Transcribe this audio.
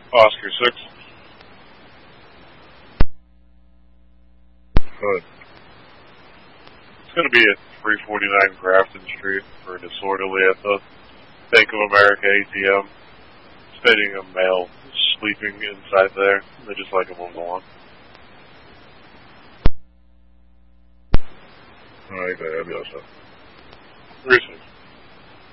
Oscar 6. Good. It's going to be at 349 Grafton Street for a disorderly at the Bank of America ATM, stating a male sleeping inside there. They just like him along. Alright, good. I'll be all set. Recent.